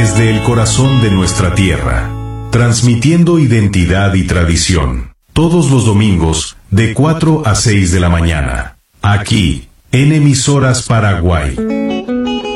desde el corazón de nuestra tierra, transmitiendo identidad y tradición, todos los domingos de 4 a 6 de la mañana, aquí, en Emisoras Paraguay.